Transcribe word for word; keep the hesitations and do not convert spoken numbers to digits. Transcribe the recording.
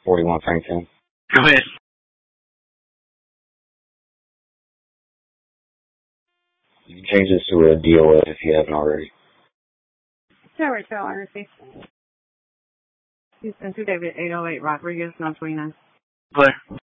forty-one Franklin. Go ahead. You can change this to a D O F if you haven't already. Tower Trail Interface. Houston to David, eight oh eight Rodriguez, nine twenty-nine. Go ahead.